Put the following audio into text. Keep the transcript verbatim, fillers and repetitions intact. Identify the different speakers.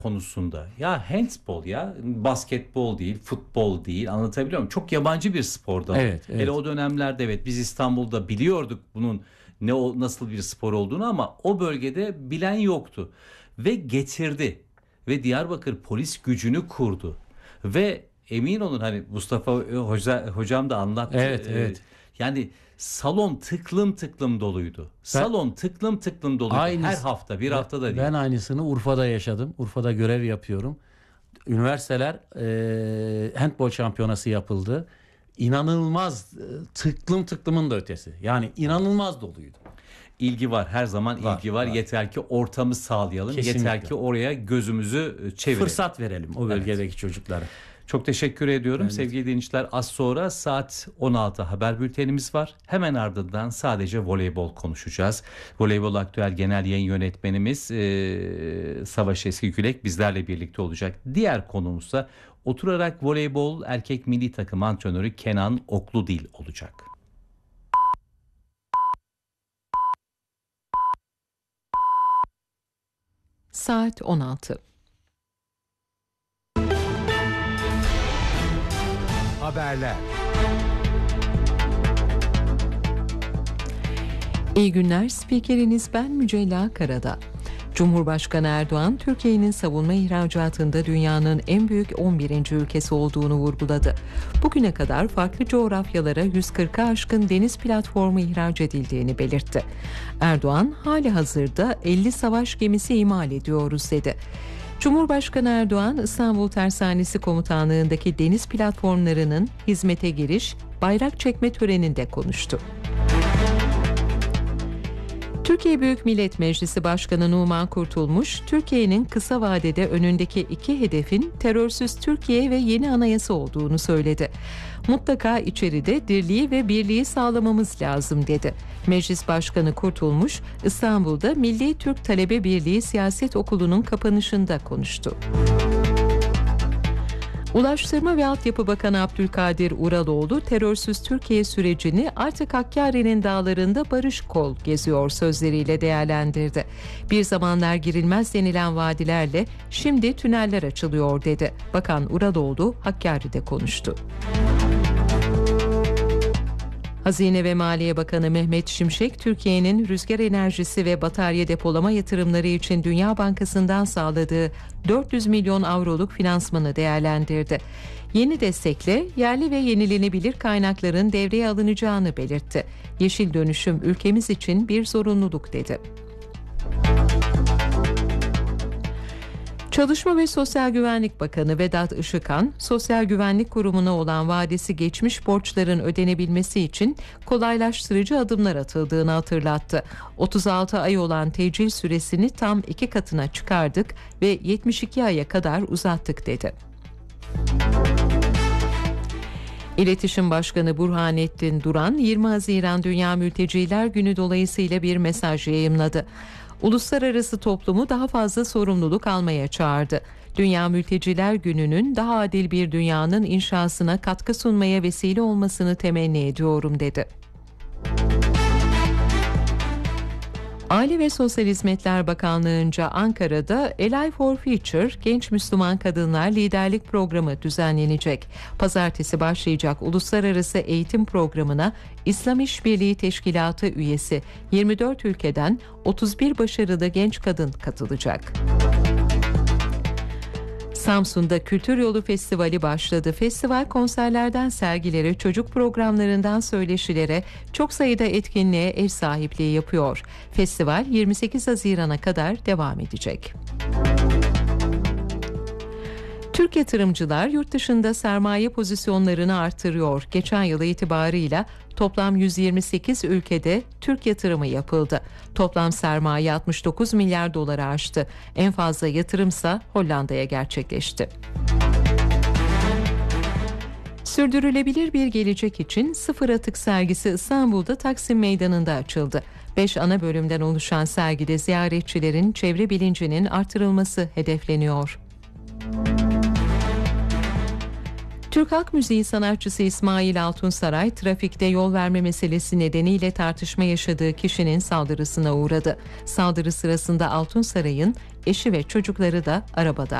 Speaker 1: konusunda. Ya handball, ya basketbol değil, futbol değil, anlatabiliyor muyum? Çok yabancı bir spor dalı.
Speaker 2: Evet, evet.
Speaker 1: Hele o dönemlerde evet biz İstanbul'da biliyorduk bunun ne o nasıl bir spor olduğunu ama o bölgede bilen yoktu. Ve getirdi. Ve Diyarbakır polis gücünü kurdu. Ve emin olun hani Mustafa Hoca, hocam da anlattı.
Speaker 2: Evet, evet.
Speaker 1: Ee, yani salon tıklım tıklım doluydu. Salon tıklım tıklım doluydu.
Speaker 2: Aynısı-
Speaker 1: Her hafta, bir hafta da değil.
Speaker 2: Ben aynısını Urfa'da yaşadım. Urfa'da görev yapıyorum. Üniversiteler e, handbol şampiyonası yapıldı. İnanılmaz, e, tıklım tıklımın da ötesi. Yani inanılmaz doluydu.
Speaker 1: İlgi var, her zaman
Speaker 2: Var,
Speaker 1: ilgi var.
Speaker 2: var.
Speaker 1: Yeter ki ortamı sağlayalım.
Speaker 2: Kesinlikle.
Speaker 1: Yeter ki oraya gözümüzü e, çevirelim.
Speaker 2: Fırsat verelim o bölgedeki çocuklara.
Speaker 1: Çok teşekkür ediyorum
Speaker 2: Ben de-
Speaker 1: sevgili dinleyiciler. Az sonra saat on altı haber bültenimiz var. Hemen ardından sadece voleybol konuşacağız. Voleybol Aktüel Genel Yayın Yönetmenimiz e, Savaş Eskigülek bizlerle birlikte olacak. Diğer konumuzsa oturarak voleybol erkek milli takım antrenörü Kenan Okludil olacak.
Speaker 3: Saat on altı.
Speaker 4: Haberler.
Speaker 3: İyi günler, spikeriniz ben Mücella Karada. Cumhurbaşkanı Erdoğan, Türkiye'nin savunma ihracatında dünyanın en büyük on birinci ülkesi olduğunu vurguladı. Bugüne kadar farklı coğrafyalara yüz kırka aşkın deniz platformu ihraç edildiğini belirtti. Erdoğan, hali hazırda elli savaş gemisi imal ediyoruz dedi. Cumhurbaşkanı Erdoğan, İstanbul Tersanesi Komutanlığı'ndaki deniz platformlarının hizmete giriş, bayrak çekme töreninde konuştu. Türkiye Büyük Millet Meclisi Başkanı Numan Kurtulmuş, Türkiye'nin kısa vadede önündeki iki hedefin terörsüz Türkiye ve yeni anayasa olduğunu söyledi. Mutlaka içeride dirliği ve birliği sağlamamız lazım dedi. Meclis Başkanı Kurtulmuş, İstanbul'da Milli Türk Talebe Birliği Siyaset Okulu'nun kapanışında konuştu. Ulaştırma ve Altyapı Bakanı Abdülkadir Uraloğlu, terörsüz Türkiye sürecini artık Hakkari'nin dağlarında barış kol geziyor sözleriyle değerlendirdi. Bir zamanlar girilmez denilen vadilerle şimdi tüneller açılıyor dedi. Bakan Uraloğlu Hakkari'de konuştu. Hazine ve Maliye Bakanı Mehmet Şimşek, Türkiye'nin rüzgar enerjisi ve batarya depolama yatırımları için Dünya Bankası'ndan sağladığı dört yüz milyon avroluk finansmanı değerlendirdi. Yeni destekle yerli ve yenilenebilir kaynakların devreye alınacağını belirtti. Yeşil dönüşüm ülkemiz için bir zorunluluk dedi. Çalışma ve Sosyal Güvenlik Bakanı Vedat Işıkhan, Sosyal Güvenlik Kurumu'na olan vadesi geçmiş borçların ödenebilmesi için kolaylaştırıcı adımlar atıldığını hatırlattı. otuz altı ay olan tecil süresini tam iki katına çıkardık ve yetmiş iki aya kadar uzattık dedi. İletişim Başkanı Burhanettin Duran, yirmi Haziran Dünya Mülteciler Günü dolayısıyla bir mesaj yayımladı. Uluslararası toplumu daha fazla sorumluluk almaya çağırdı. Dünya Mülteciler Günü'nün daha adil bir dünyanın inşasına katkı sunmaya vesile olmasını temenni ediyorum dedi. Aile ve Sosyal Hizmetler Bakanlığı'nca Ankara'da Ally for Future Genç Müslüman Kadınlar Liderlik Programı düzenlenecek. Pazartesi başlayacak uluslararası eğitim programına İslam İşbirliği Teşkilatı üyesi yirmi dört ülkeden otuz bir başarılı genç kadın katılacak. Samsun'da Kültür Yolu Festivali başladı. Festival konserlerden sergilere, çocuk programlarından söyleşilere çok sayıda etkinliğe ev sahipliği yapıyor. Festival yirmi sekiz Haziran'a kadar devam edecek. Türk yatırımcılar yurt dışında sermaye pozisyonlarını artırıyor. Geçen yıl itibarıyla toplam yüz yirmi sekiz ülkede Türk yatırımı yapıldı. Toplam sermaye altmış dokuz milyar doları aştı. En fazla yatırımsa Hollanda'ya gerçekleşti. Sürdürülebilir bir gelecek için Sıfır Atık sergisi İstanbul'da Taksim Meydanı'nda açıldı. Beş ana bölümden oluşan sergide ziyaretçilerin çevre bilincinin artırılması hedefleniyor. Türk halk müziği sanatçısı İsmail Altunsaray, trafikte yol verme meselesi nedeniyle tartışma yaşadığı kişinin saldırısına uğradı. Saldırı sırasında Altunsaray'ın eşi ve çocukları da arabada